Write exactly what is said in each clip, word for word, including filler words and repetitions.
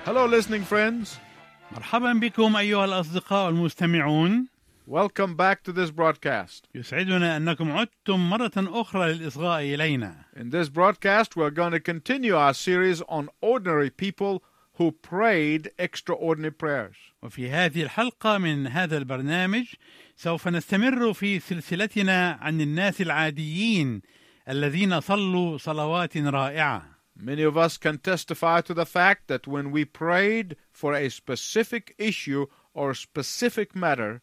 Hello listening friends. مرحبا بكم أيها الأصدقاء المستمعون. Welcome back to this broadcast. يسعدنا أنكم عدتم مرة أخرى للإصغاء إلينا. In this broadcast, we're going to continue our series on ordinary people who prayed extraordinary prayers. وفي هذه الحلقة من هذا البرنامج سوف نستمر في سلسلتنا عن الناس العاديين الذين صلوا صلوات رائعة. Many of us can testify to the fact that when we prayed for a specific issue or specific matter,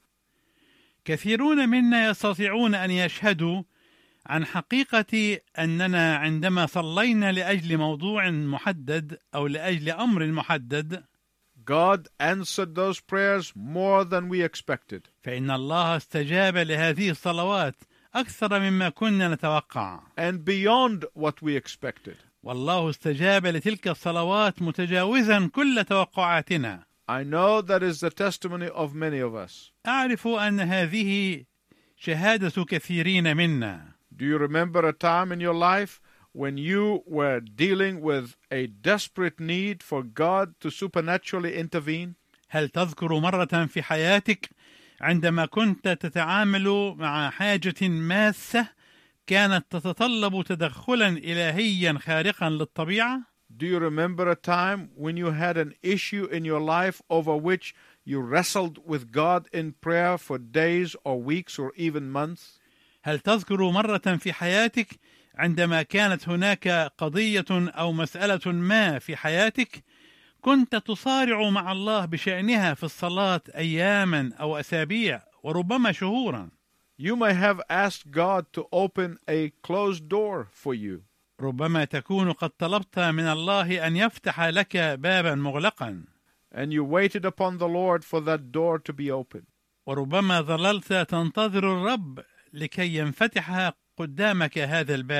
كثيرون منا يستطيعون أن يشهدوا عن حقيقة أننا عندما صلينا لأجل موضوع محدد أو لأجل أمر محدد، God answered those prayers more than we expected. فإن الله استجاب لهذه الصلوات أكثر مما كنا نتوقع، and beyond what we expected. والله استجاب لتلك الصلوات متجاوزا كل توقعاتنا. I know that is the testimony of many of us. أعرف أن هذه شهادة كثيرين منا. Do you remember a time in your life when you were dealing with a desperate need for God to supernaturally intervene? هل تذكر مرة في حياتك عندما كنت تتعامل مع حاجة ماسة كانت تتطلب تدخلا إلهيا خارقا للطبيعة؟ Do you remember a time when you had an issue in your life over which you wrestled with God in prayer for days or weeks or even months? هل تذكر مرة في حياتك عندما كانت هناك قضية أو مسألة ما في حياتك كنت تصارع مع الله بشأنها في الصلاة أياما أو أسابيع وربما شهورا؟ You may have asked God to open a closed door for you. ربما تكون قد طلبت من الله أن يفتح لك بابا مغلقا. And you waited upon the Lord for that door to be open. وربما ظللت تنتظر الرب لكي ينفتح قدامك هذا الباب.